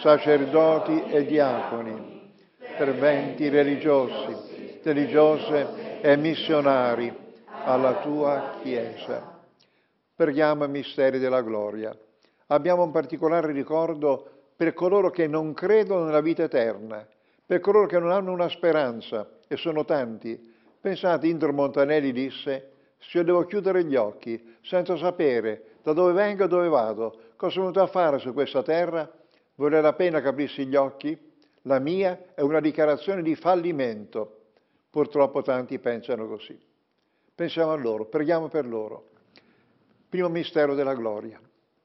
sacerdoti e diaconi, ferventi religiosi, religiose e missionari, alla tua Chiesa. Preghiamo i misteri della gloria. Abbiamo un particolare ricordo per coloro che non credono nella vita eterna, per coloro che non hanno una speranza, e sono tanti. Pensate, Indro Montanelli disse: se io devo chiudere gli occhi senza sapere da dove vengo e dove vado, cosa sono venuto a fare su questa terra, vale la pena che aprissi gli occhi? La mia è una dichiarazione di fallimento. Purtroppo tanti pensano così. Pensiamo a loro, preghiamo per loro. Primo mistero della gloria.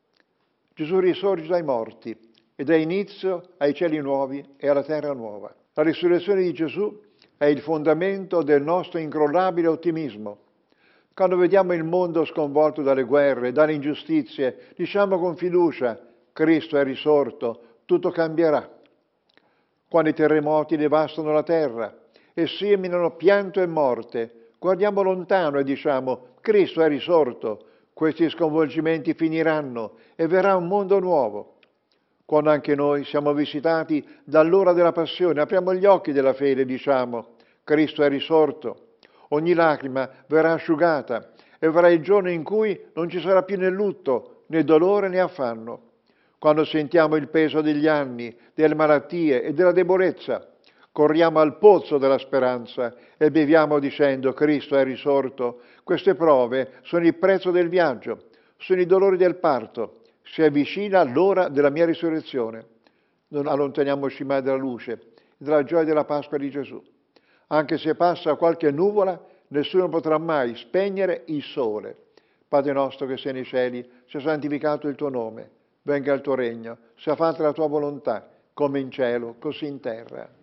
Gesù risorge dai morti e dà inizio ai cieli nuovi e alla terra nuova. La risurrezione di Gesù è il fondamento del nostro incrollabile ottimismo. Quando vediamo il mondo sconvolto dalle guerre, dalle ingiustizie, diciamo con fiducia: Cristo è risorto, tutto cambierà. Quando i terremoti devastano la terra e seminano pianto e morte, guardiamo lontano e diciamo: Cristo è risorto, questi sconvolgimenti finiranno e verrà un mondo nuovo. Quando anche noi siamo visitati dall'ora della passione, apriamo gli occhi della fede e diciamo: Cristo è risorto. Ogni lacrima verrà asciugata e verrà il giorno in cui non ci sarà più né lutto, né dolore, né affanno. Quando sentiamo il peso degli anni, delle malattie e della debolezza, corriamo al pozzo della speranza e beviamo dicendo: Cristo è risorto. Queste prove sono il prezzo del viaggio, sono i dolori del parto. Si avvicina l'ora della mia risurrezione. Non allontaniamoci mai dalla luce e dalla gioia della Pasqua di Gesù. Anche se passa qualche nuvola, nessuno potrà mai spegnere il sole. Padre nostro che sei nei cieli, sia santificato il tuo nome. Venga il tuo regno, sia fatta la tua volontà, come in cielo, così in terra.